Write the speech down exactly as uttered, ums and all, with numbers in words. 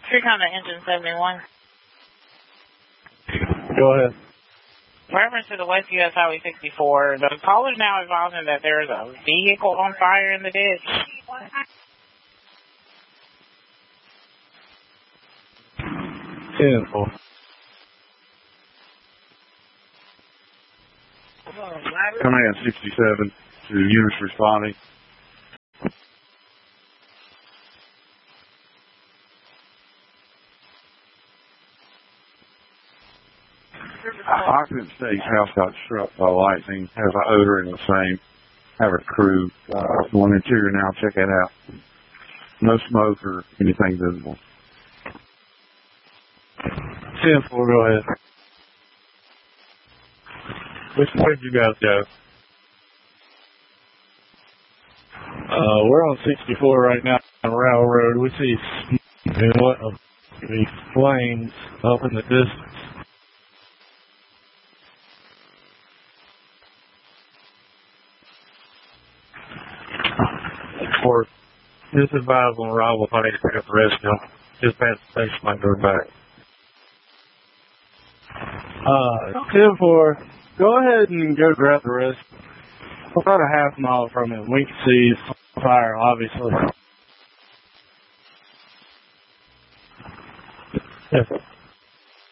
Recon to engine seventy-one. Go ahead. Reference to the West U S Highway sixty-four, the caller is now advising that there is a vehicle on fire in the ditch. ten four. Command sixty-seven to units responding. Occupant State's house got struck by lightning, has an odor in the same. Have a crew, uh, one interior now, check that out. No smoke or anything visible. ten four, go ahead. Which way did you guys go? Uh, we're on sixty-four right now on Rowell Road. We see smoke and the flames up in the distance. For this advise on arrival if I need to pick up the rescue. Dispatch station might go back. Uh, ten four, go ahead and go grab the rest. We're about a half mile from it. We can see fire, obviously. Yes.